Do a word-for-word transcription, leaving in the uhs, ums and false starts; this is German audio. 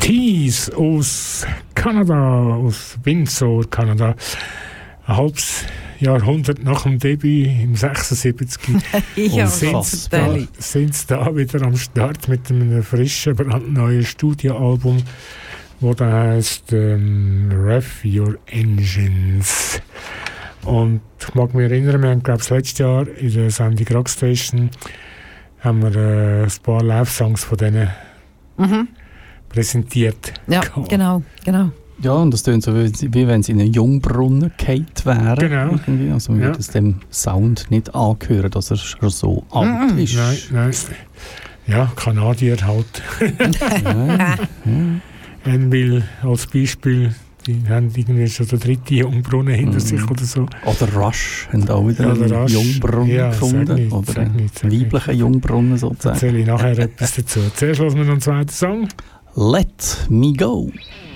Tees aus Kanada, aus Windsor, Kanada. Ein halbes Jahrhundert nach dem Debüt im sechsundsiebzig. Ja, sind sie da, sind sie da wieder am Start mit einem frischen, brandneuen Studioalbum, das da heisst ähm, Rev Your Engines. Und ich mag mich erinnern, wir haben, glaube ich, letztes Jahr in der Sendung Rockstation haben wir äh, ein paar Live-Songs von denen mhm. präsentiert. Ja, gehabt. genau, genau. Ja, und das tönt so, wie, wie wenn sie in einen Jungbrunnen gefallen wären. Genau. Irgendwie. Also man ja. würde es dem Sound nicht angehören, dass er schon so alt mm, ist. Nein, nein. Ja, Kanadier halt. ja, ja. Enville als Beispiel, die haben irgendwie schon den dritten Jungbrunnen hinter mm. sich oder so. Oder Rush haben auch wieder ja, einen Rush. Jungbrunnen ja, gefunden. Nicht, oder einen nicht, weiblichen nicht. Jungbrunnen sozusagen. Erzähle ich nachher etwas dazu. Zuerst hören wir noch einen zweiten Song. Let Me Go.